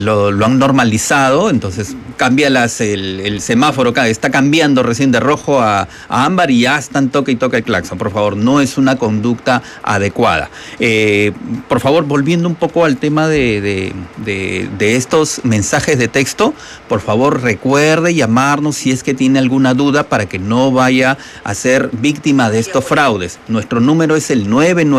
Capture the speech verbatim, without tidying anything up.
Lo, lo han normalizado, entonces cambia las, el, el semáforo, está cambiando recién de rojo a, a ámbar y ya están toque y toque el claxon. Por favor, no es una conducta adecuada. Eh, por favor, volviendo un poco al tema de, de, de, de estos mensajes de texto, por favor recuerde llamarnos si es que tiene alguna duda para que no vaya a ser víctima de estos fraudes. Nuestro número es el nueve nueve